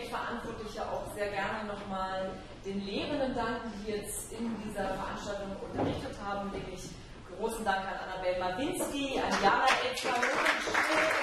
Verantwortliche auch sehr gerne nochmal den Lehrenden danken, die jetzt in dieser Veranstaltung unterrichtet haben, nämlich großen Dank an Annabel Mawinski, an Jana Elster,